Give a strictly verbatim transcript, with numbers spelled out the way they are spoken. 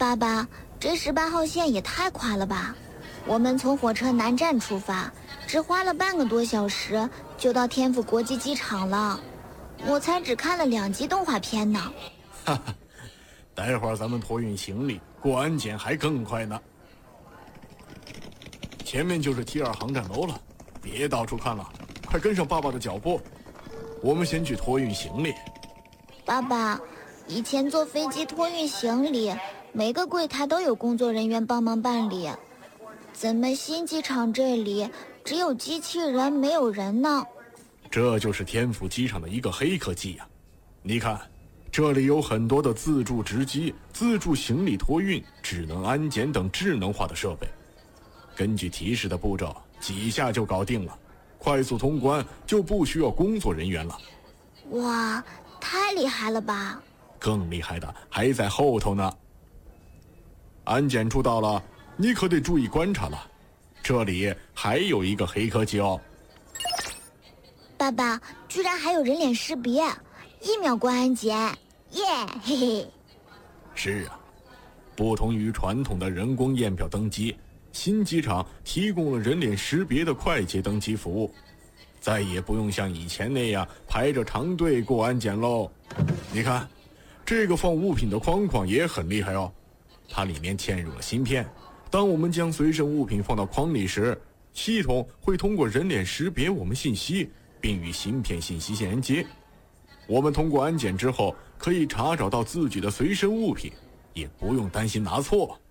爸爸，这十八号线也太快了吧！我们从火车南站出发，只花了半个多小时就到天府国际机场了。我才只看了两集动画片呢。 哈哈，待会儿咱们托运行李过安检还更快呢。前面就是 T 二航站楼了，别到处看了，快跟上爸爸的脚步。我们先去托运行李。 爸爸，以前坐飞机托运行李，每个柜台都有工作人员帮忙办理，怎么新机场这里只有机器人没有人呢？ 这就是天府机场的一个黑科技呀、啊！你看，这里有很多的自助值机、自助行李托运、智能安检等智能化的设备。根据提示的步骤，几下就搞定了，快速通关就不需要工作人员了。 哇，太厉害了吧！ 更厉害的还在后头呢。安检处到了，你可得注意观察了，这里还有一个黑科技哦。 爸爸，居然还有人脸识别，一秒过安检，耶，嘿嘿。 是啊，不同于传统的人工验票登机，新机场提供了人脸识别的快捷登机服务，再也不用像以前那样排着长队过安检喽。你看，这个放物品的框框也很厉害哦，它里面嵌入了芯片，当我们将随身物品放到框里时，系统会通过人脸识别我们信息，并与芯片信息衔接。我们通过安检之后，可以查找到自己的随身物品，也不用担心拿错。